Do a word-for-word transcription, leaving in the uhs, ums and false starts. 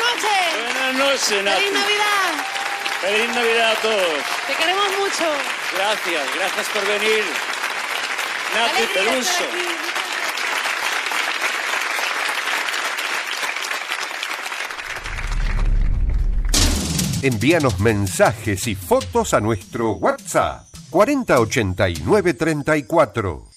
noches. Buenas noches, Nati. ¡Feliz Navidad! Feliz Navidad a todos. Te queremos mucho. Gracias, gracias por venir. Nati Peluso. Envíanos mensajes y fotos a nuestro WhatsApp cuarenta ochenta y nueve treinta y cuatro.